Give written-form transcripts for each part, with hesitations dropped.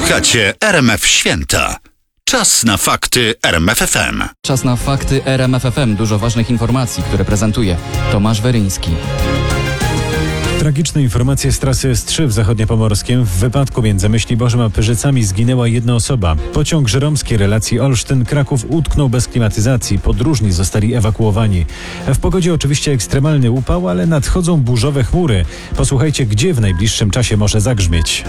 Słuchacie RMF Święta. Czas na fakty RMF FM. Czas na fakty RMF FM. Dużo ważnych informacji, które prezentuje Tomasz Weryński. Tragiczne informacje z trasy S3 w Zachodniopomorskiem. W wypadku między Myśliborzem a Pyrzycami zginęła jedna osoba. Pociąg żeromski relacji Olsztyn-Kraków utknął bez klimatyzacji. Podróżni zostali ewakuowani. W pogodzie oczywiście ekstremalny upał, ale nadchodzą burzowe chmury. Posłuchajcie, gdzie w najbliższym czasie może zagrzmieć.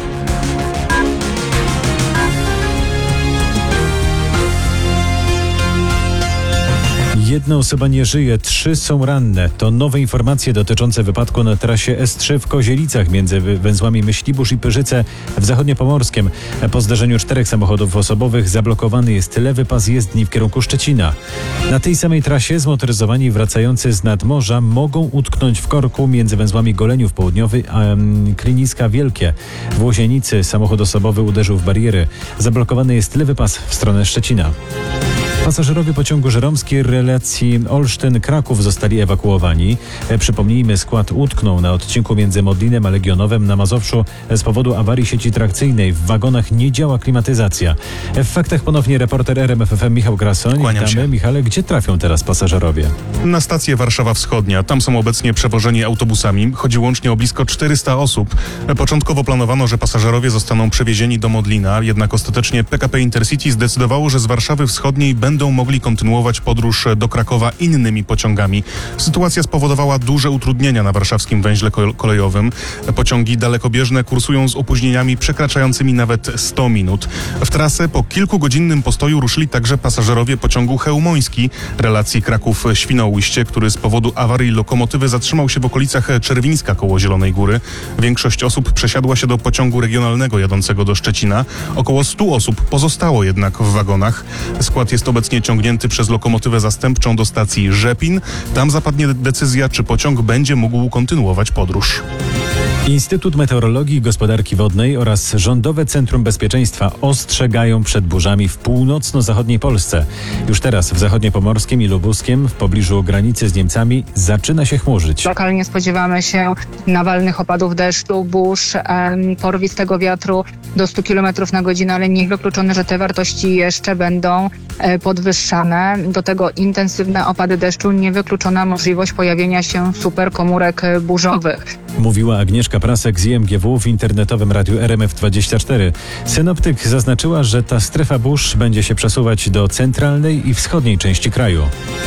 Jedna osoba nie żyje, 3 są ranne. To nowe informacje dotyczące wypadku na trasie S3 w Kozielicach między węzłami Myślibórz i Pyrzyce w Zachodniopomorskiem. Po zdarzeniu 4 samochodów osobowych zablokowany jest lewy pas jezdni w kierunku Szczecina. Na tej samej trasie zmotoryzowani wracający z nadmorza mogą utknąć w korku między węzłami Goleniów Południowy a Kryniska Wielkie. W Łozienicy samochód osobowy uderzył w bariery. Zablokowany jest lewy pas w stronę Szczecina. Pasażerowie pociągu żeromskiej relacji Olsztyn-Kraków zostali ewakuowani. Przypomnijmy, skład utknął na odcinku między Modlinem a Legionowem na Mazowszu z powodu awarii sieci trakcyjnej. W wagonach nie działa klimatyzacja. W faktach ponownie reporter RMF FM Michał Grasoń. Kłaniam się. Michale, gdzie trafią teraz pasażerowie? Na stację Warszawa Wschodnia. Tam są obecnie przewożeni autobusami. Chodzi łącznie o blisko 400 osób. Początkowo planowano, że pasażerowie zostaną przewiezieni do Modlina, jednak ostatecznie PKP Intercity zdecydowało, że z Warszawy Wschodniej będą mogli kontynuować podróż do Krakowa innymi pociągami. Sytuacja spowodowała duże utrudnienia na warszawskim węźle kolejowym. Pociągi dalekobieżne kursują z opóźnieniami przekraczającymi nawet 100 minut. W trasę po kilkugodzinnym postoju ruszyli także pasażerowie pociągu Chełmoński relacji Kraków-Świnoujście, który z powodu awarii lokomotywy zatrzymał się w okolicach Czerwińska koło Zielonej Góry. Większość osób przesiadła się do pociągu regionalnego jadącego do Szczecina. Około 100 osób pozostało jednak w wagonach. Skład jest obecnie ciągnięty przez lokomotywę zastępczą do stacji Rzepin. Tam zapadnie decyzja, czy pociąg będzie mógł kontynuować podróż. Instytut Meteorologii i Gospodarki Wodnej oraz Rządowe Centrum Bezpieczeństwa ostrzegają przed burzami w północno-zachodniej Polsce. Już teraz w Zachodniopomorskim i Lubuskiem, w pobliżu granicy z Niemcami, zaczyna się chmurzyć. Lokalnie spodziewamy się nawalnych opadów deszczu, burz, porwistego wiatru do 100 km na godzinę, ale niewykluczone, że te wartości jeszcze będą podwyższane. Do tego intensywne opady deszczu, niewykluczona możliwość pojawienia się superkomórek burzowych. Mówiła Agnieszka Prasek z IMGW w internetowym radiu RMF24. Synoptyk zaznaczyła, że ta strefa burz będzie się przesuwać do centralnej i wschodniej części kraju.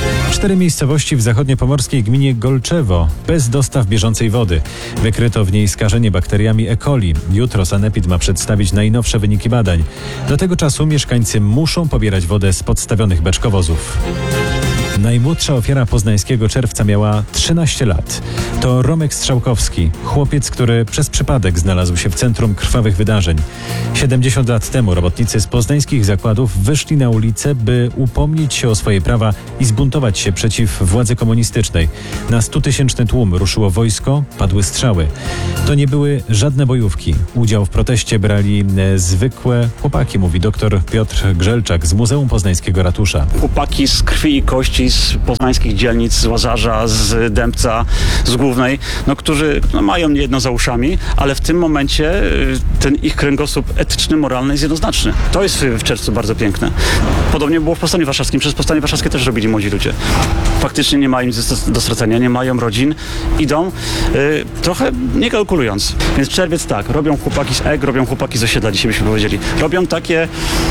4 miejscowości w zachodniopomorskiej gminie Golczewo bez dostaw bieżącej wody. Wykryto w niej skażenie bakteriami E. coli. Jutro sanepid ma przedstawić najnowsze wyniki badań. Do tego czasu mieszkańcy muszą pobierać wodę z podstawionych beczkowozów. Najmłodsza ofiara poznańskiego czerwca miała 13 lat. To Romek Strzałkowski, chłopiec, który przez przypadek znalazł się w centrum krwawych wydarzeń. 70 lat temu robotnicy z poznańskich zakładów wyszli na ulicę, by upomnieć się o swoje prawa i zbuntować się przeciw władzy komunistycznej. Na 100-tysięczny tłum ruszyło wojsko, padły strzały. To nie były żadne bojówki. Udział w proteście brali zwykłe chłopaki, mówi dr Piotr Grzelczak z Muzeum Poznańskiego Ratusza. Chłopaki z krwi i kości, z poznańskich dzielnic, z Łazarza, z Dębca, z Głównej, którzy mają niejedno za uszami, ale w tym momencie ten ich kręgosłup etyczny, moralny jest jednoznaczny. To jest w czerwcu bardzo piękne. Podobnie było w Powstaniu Warszawskim. Przez Powstanie Warszawskie też robili młodzi ludzie. Faktycznie nie mają nic do stracenia, nie mają rodzin, idą trochę nie kalkulując. Więc czerwiec tak, robią chłopaki z EG, robią chłopaki z osiedla, dzisiaj byśmy powiedzieli. Robią takie,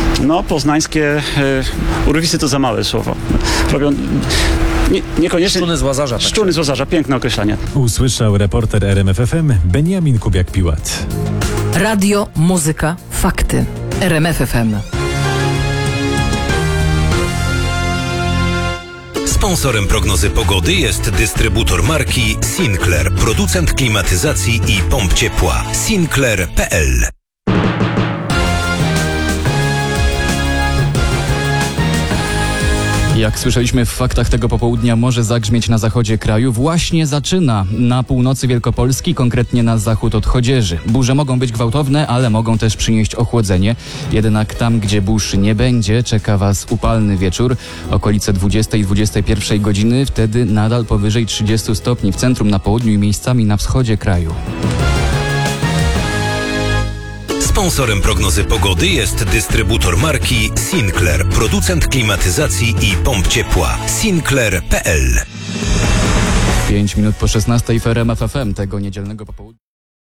poznańskie, urwisy to za małe słowo. Robią niekoniecznie... Szczuny z Łazarza. Tak. Szczuny z Łazarza, piękne określenie. Usłyszał reporter RMF FM Beniamin Kubiak-Piłat. Radio, muzyka, fakty. RMF FM. Sponsorem prognozy pogody jest dystrybutor marki Sinclair, producent klimatyzacji i pomp ciepła. Sinclair.pl. Jak słyszeliśmy w faktach tego popołudnia, może zagrzmieć na zachodzie kraju. Właśnie zaczyna na północy Wielkopolski, konkretnie na zachód od Chodzieży. Burze mogą być gwałtowne, ale mogą też przynieść ochłodzenie. Jednak tam, gdzie burz nie będzie, czeka Was upalny wieczór. Okolice 20 i 21 godziny, wtedy nadal powyżej 30 stopni w centrum, na południu i miejscami na wschodzie kraju. Sponsorem prognozy pogody jest dystrybutor marki Sinclair, producent klimatyzacji i pomp ciepła. Sinclair.pl 5 minut po 16 w RMF FM tego niedzielnego popołudnia.